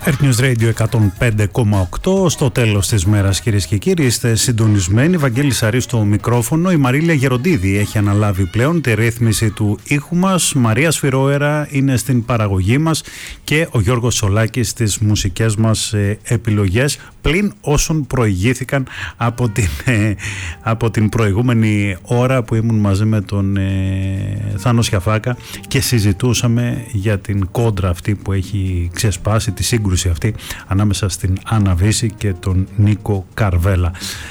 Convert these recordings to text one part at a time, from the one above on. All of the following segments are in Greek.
Earth News Radio 105,8. Στο τέλος της μέρας, κυρίες και κύριοι, είστε συντονισμένοι. Βαγγέλης Αρής στο μικρόφωνο. Η Μαρίλια Γεροντίδη έχει αναλάβει πλέον τη ρύθμιση του ήχου μας. Μαρία Σφυρόερα είναι στην παραγωγή μας και ο Γιώργος Σολάκης στις μουσικές μας επιλογές, πλην όσων προηγήθηκαν από την προηγούμενη ώρα που ήμουν μαζί με τον Θάνο Σιαφάκα και συζητούσαμε για την κόντρα αυτή που έχει ξεσπάσει, τη σύγκρουση αυτή ανάμεσα στην Άννα Βύση και τον Νίκο Καρβέλα.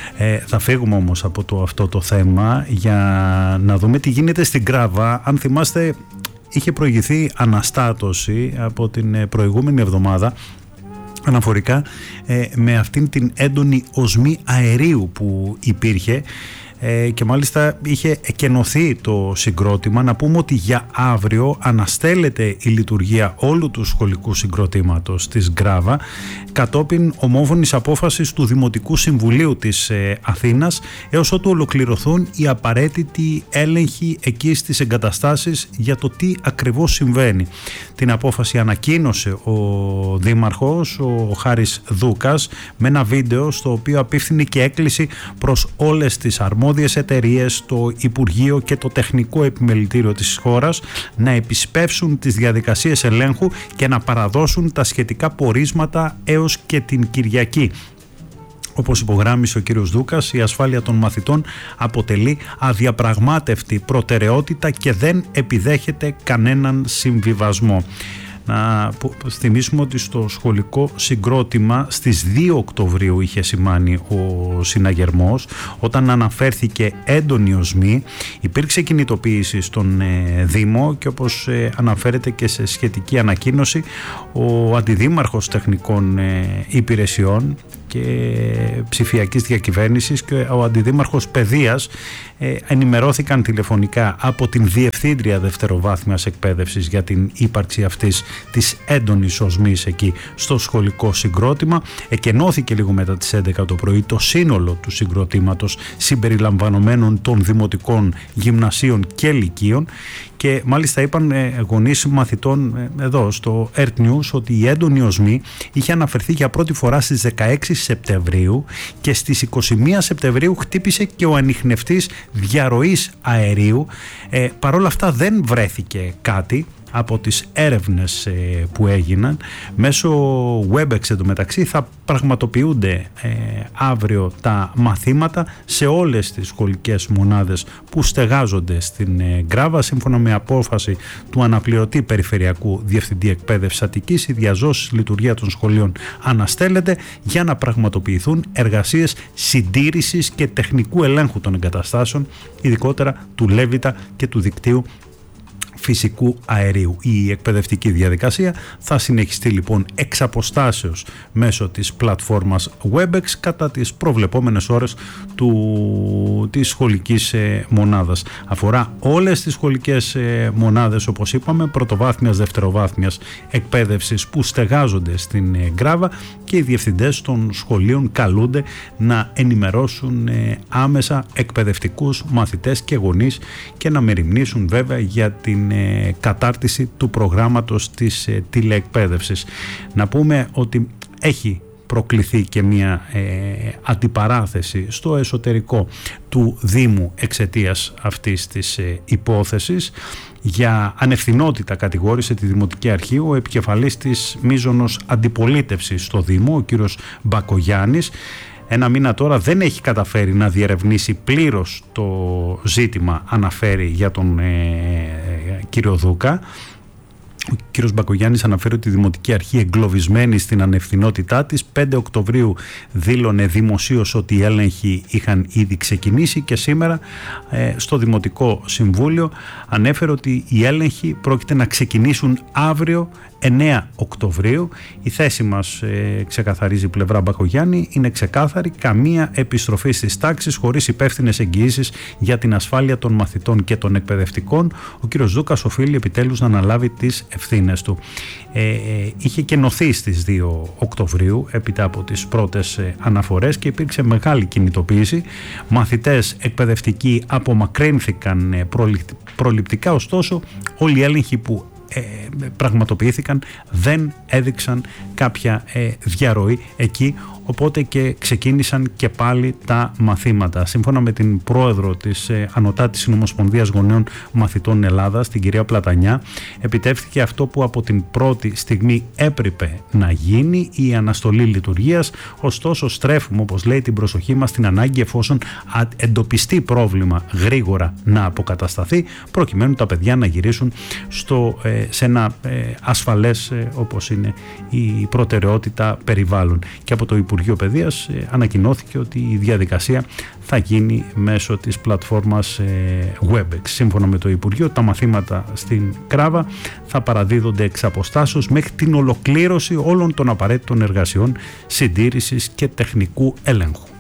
Θα φύγουμε όμως από αυτό το θέμα για να δούμε τι γίνεται στην Γκράβα. Αν θυμάστε, είχε προηγηθεί αναστάτωση από την προηγούμενη εβδομάδα αναφορικά με αυτήν την έντονη οσμή αερίου που υπήρχε και μάλιστα είχε εκενωθεί το συγκρότημα. Να πούμε ότι για αύριο αναστέλλεται η λειτουργία όλου του σχολικού συγκροτήματος της Γκράβα κατόπιν ομόφωνης απόφασης του Δημοτικού Συμβουλίου της Αθήνας, έως ότου ολοκληρωθούν οι απαραίτητοι έλεγχοι εκεί στις εγκαταστάσεις για το τι ακριβώς συμβαίνει. Την απόφαση ανακοίνωσε ο Δήμαρχος, ο Χάρης Δούκας, με ένα βίντεο στο οποίο απίφθινε και έκκληση προς όλες τις αρμόδιες εταιρείες, το Υπουργείο και το Τεχνικό Επιμελητήριο της χώρας να επισπεύσουν τις διαδικασίες ελέγχου και να παραδώσουν τα σχετικά πορίσματα έως και την Κυριακή. Όπως υπογράμμισε ο κύριος Δούκας, η ασφάλεια των μαθητών αποτελεί αδιαπραγμάτευτη προτεραιότητα και δεν επιδέχεται κανέναν συμβιβασμό. Να θυμίσουμε ότι στο σχολικό συγκρότημα στις 2 Οκτωβρίου είχε σημάνει ο συναγερμός. Όταν αναφέρθηκε έντονη οσμή, υπήρξε κινητοποίηση στον Δήμο και όπως αναφέρεται και σε σχετική ανακοίνωση, ο Αντιδήμαρχος Τεχνικών Υπηρεσιών και Ψηφιακής Διακυβέρνησης και ο Αντιδήμαρχος Παιδείας ενημερώθηκαν τηλεφωνικά από την Διευθύντρια Δευτεροβάθμιας Εκπαίδευσης για την ύπαρξη αυτής της έντονης οσμής εκεί στο σχολικό συγκρότημα. Εκενώθηκε λίγο μετά τις 11 το πρωί το σύνολο του συγκροτήματος συμπεριλαμβανομένων των δημοτικών γυμνασίων και λυκείων και μάλιστα είπαν γονείς μαθητών εδώ στο Earth News ότι η έντονη οσμή είχε αναφερθεί για πρώτη φορά στις 16 Σεπτεμβρίου και στις 21 Σεπτεμβρίου χτύπησε και ο ανιχνευτής διαρροής αερίου. Παρ' όλα αυτά δεν βρέθηκε κάτι από τις έρευνες που έγιναν. Μέσω WebEx εντωμεταξύ θα πραγματοποιούνται αύριο τα μαθήματα σε όλες τις σχολικές μονάδες που στεγάζονται στην Γκράβα. Σύμφωνα με απόφαση του αναπληρωτή Περιφερειακού Διευθυντή Εκπαίδευσης Αττικής, η διαζώσης λειτουργία των σχολείων αναστέλλεται για να πραγματοποιηθούν εργασίες συντήρησης και τεχνικού ελέγχου των εγκαταστάσεων, ειδικότερα του Λέβητα και του δικτύου φυσικού αερίου. Η εκπαιδευτική διαδικασία θα συνεχιστεί λοιπόν εξ αποστάσεως μέσω της πλατφόρμας WebEx κατά τις προβλεπόμενες ώρες της σχολικής μονάδας. Αφορά όλες τις σχολικές μονάδες, όπως είπαμε, πρωτοβάθμιας, δευτεροβάθμιας εκπαίδευσης που στεγάζονται στην Γκράβα, και οι διευθυντές των σχολείων καλούνται να ενημερώσουν άμεσα εκπαιδευτικούς, μαθητές και γονείς και να μεριμνήσουν βέβαια για την κατάρτιση του προγράμματος της τηλεεκπαίδευσης. Να πούμε ότι έχει προκληθεί και μια αντιπαράθεση στο εσωτερικό του Δήμου εξαιτίας αυτής της υπόθεσης. Για ανευθυνότητα κατηγόρησε τη Δημοτική Αρχή ο επικεφαλής της μείζωνος αντιπολίτευσης στο Δήμο, ο κύριος Μπακογιάννης. Ένα μήνα τώρα δεν έχει καταφέρει να διερευνήσει πλήρως το ζήτημα, αναφέρει για τον κύριο Δούκα. Ο κύριος Μπακογιάννης αναφέρει ότι η Δημοτική Αρχή, εγκλωβισμένη στην ανευθυνότητά της, 5 Οκτωβρίου δήλωνε δημοσίως ότι οι έλεγχοι είχαν ήδη ξεκινήσει και σήμερα στο Δημοτικό Συμβούλιο ανέφερε ότι οι έλεγχοι πρόκειται να ξεκινήσουν αύριο 9 Οκτωβρίου. Η θέση μας, ξεκαθαρίζει η πλευρά Μπακογιάννη, είναι ξεκάθαρη: καμία επιστροφή στις τάξεις χωρίς υπεύθυνες εγγυήσεις για την ασφάλεια των μαθητών και των εκπαιδευτικών. Ο κύριος Δούκας οφείλει επιτέλους να αναλάβει τις ευθύνες του. Είχε κενωθεί στις 2 Οκτωβρίου έπειτα από τις πρώτες αναφορές και υπήρξε μεγάλη κινητοποίηση. Μαθητές, εκπαιδευτικοί απομακρύνθηκαν προληπτικά, ωστόσο όλοι οι έλεγχοι που πραγματοποιήθηκαν δεν έδειξαν κάποια διαρροή εκεί, οπότε και ξεκίνησαν και πάλι τα μαθήματα. Σύμφωνα με την πρόεδρο της Ανωτάτης Συνομοσπονδίας Γονέων Μαθητών Ελλάδας, την κυρία Πλατανιά, επιτεύχθηκε αυτό που από την πρώτη στιγμή έπρεπε να γίνει, η αναστολή λειτουργίας. Ωστόσο στρέφουμε, όπως λέει, την προσοχή μας στην ανάγκη, εφόσον εντοπιστεί πρόβλημα, γρήγορα να αποκατασταθεί, προκειμένου τα παιδιά να γυρίσουν σε ένα ασφαλές, όπως είναι η προτεραιότητα, περιβάλλον. Και από το Υπουργείο Παιδείας ανακοινώθηκε ότι η διαδικασία θα γίνει μέσω της πλατφόρμας WebEx. Σύμφωνα με το Υπουργείο, τα μαθήματα στην Κράβα θα παραδίδονται εξ αποστάσεως μέχρι την ολοκλήρωση όλων των απαραίτητων εργασιών συντήρησης και τεχνικού έλεγχου.